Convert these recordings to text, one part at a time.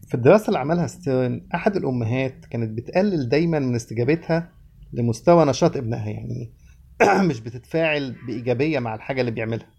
في الدراسة اللي عملها ستيرن، أحد الأمهات كانت بتقلل دايما من استجابتها لمستوى نشاط ابنها، يعني مش بتتفاعل بإيجابية مع الحاجة اللي بيعملها.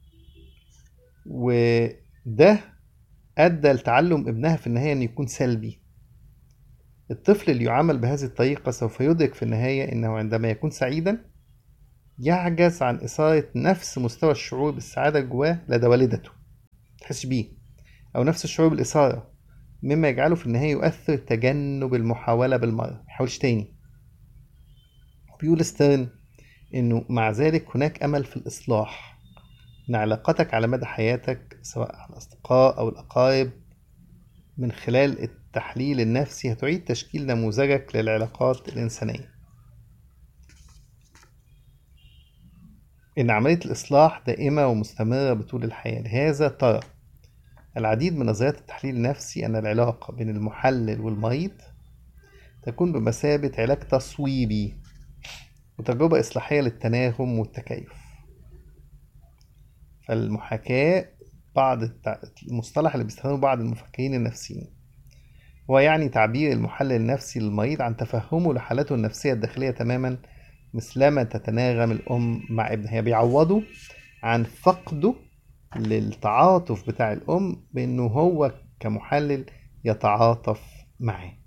وده أدى لتعلم ابنها في النهاية أن يكون سلبي. الطفل اللي يعامل بهذه الطريقة سوف يدرك في النهاية أنه عندما يكون سعيدا يعجز عن إثارة نفس مستوى الشعور بالسعادة جواه لدى والدته، تحس بيه، أو نفس الشعور بالإثارة، مما يجعله في النهاية يؤثر تجنب المحاولة بالمرة، يحاولش تاني. بيقول ستيرن إنه مع ذلك هناك أمل في الإصلاح، إن علاقاتك على مدى حياتك سواء على الأصدقاء أو الأقارب من خلال التحليل النفسي هتعيد تشكيل نموذجك للعلاقات الإنسانية. إن عملية الإصلاح دائمة ومستمرة بطول الحياة، لهذا ترى العديد من نظريات التحليل النفسي أن العلاقة بين المحلل والمريض تكون بمثابة علاج تصويبي وتجربة إصلاحية للتناغم والتكيف. فالمحاكاة المصطلح اللي بيستخدمه بعض المفكرين النفسيين هو يعني تعبير المحلل النفسي للمريض عن تفهمه لحالته النفسية الداخلية تماما، مثلما تتناغم الأم مع ابنها. هي بيعوضه عن فقده للتعاطف بتاع الأم بأنه هو كمحلل يتعاطف معاه.